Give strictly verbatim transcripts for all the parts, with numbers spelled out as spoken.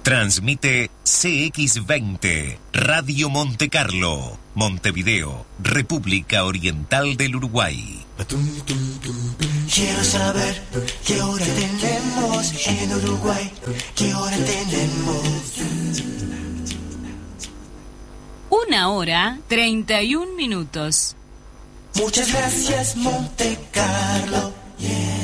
Transmite C X veinte, Radio Monte Carlo, Montevideo, República Oriental del Uruguay. Quiero saber qué hora tenemos en Uruguay, qué hora tenemos. Una hora, treinta y un minutos. Muchas gracias, Monte Carlo. Yeah.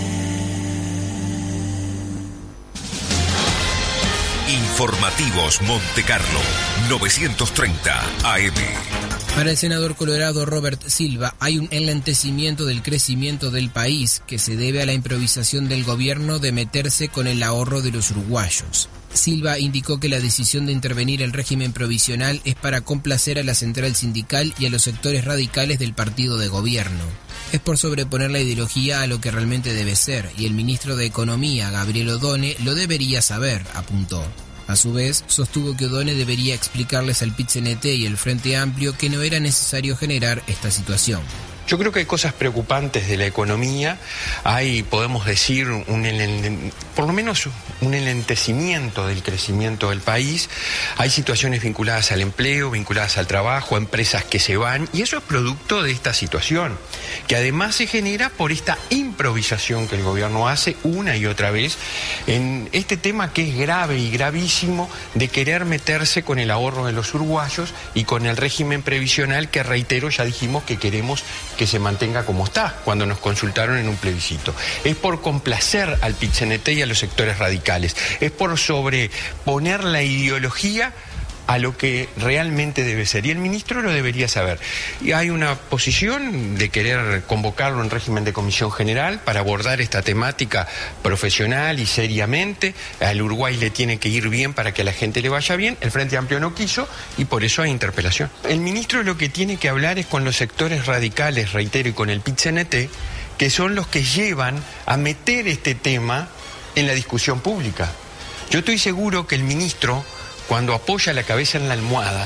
Informativos Monte Carlo, novecientos treinta A M. Para el senador colorado Robert Silva, hay un enlentecimiento del crecimiento del país que se debe a la improvisación del gobierno de meterse con el ahorro de los uruguayos. Silva indicó que la decisión de intervenir el régimen provisional es para complacer a la central sindical y a los sectores radicales del partido de gobierno. Es por sobreponer la ideología a lo que realmente debe ser, y el ministro de Economía, Gabriel Odone, lo debería saber, apuntó. A su vez, sostuvo que Odone debería explicarles al P I T C N T y el Frente Amplio que no era necesario generar esta situación. Yo creo que hay cosas preocupantes de la economía, hay, podemos decir, un, por lo menos un enlentecimiento del crecimiento del país, hay situaciones vinculadas al empleo, vinculadas al trabajo, empresas que se van, y eso es producto de esta situación, que además se genera por esta improvisación que el gobierno hace una y otra vez en este tema que es grave y gravísimo de querer meterse con el ahorro de los uruguayos y con el régimen previsional que, reitero, ya dijimos que queremos que se mantenga como está cuando nos consultaron en un plebiscito. Es por complacer al P I T C N T y a los sectores radicales. Es por sobreponer la ideología a lo que realmente debe ser. Y el ministro lo debería saber. Y hay una posición de querer convocarlo en régimen de comisión general para abordar esta temática profesional y seriamente. Al Uruguay le tiene que ir bien para que a la gente le vaya bien. El Frente Amplio no quiso y por eso hay interpelación. El ministro lo que tiene que hablar es con los sectores radicales, reitero, y con el P I T C N T, que son los que llevan a meter este tema en la discusión pública. Yo estoy seguro que el ministro, cuando apoya la cabeza en la almohada,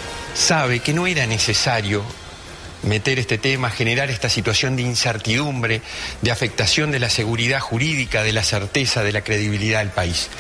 sabe que no era necesario meter este tema, generar esta situación de incertidumbre, de afectación de la seguridad jurídica, de la certeza, de la credibilidad del país.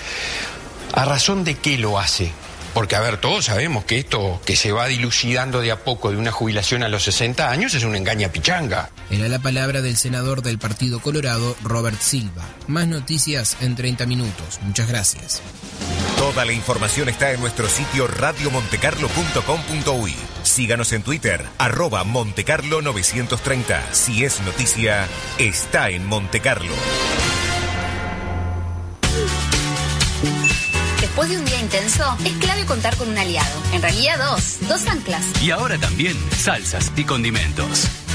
¿A razón de qué lo hace? Porque, a ver, todos sabemos que esto que se va dilucidando de a poco de una jubilación a los sesenta años es una engaña pichanga. Era la palabra del senador del Partido Colorado, Robert Silva. Más noticias en treinta minutos. Muchas gracias. Toda la información está en nuestro sitio radio montecarlo punto com punto uy. Síganos en Twitter, arroba Montecarlo novecientos treinta. Si es noticia, está en Montecarlo. Después de un día intenso, es clave contar con un aliado. En realidad dos, dos anclas. Y ahora también salsas y condimentos.